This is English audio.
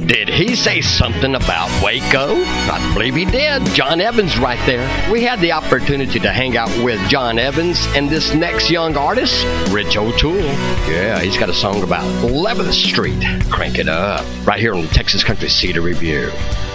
Did he say something about Waco? I believe he did. John Evans right there. We had the opportunity to hang out with John Evans and this next young artist, Rich O'Toole. Yeah, he's got a song about 11th Street. Crank it up. Right here on the Texas Country Cedar Review.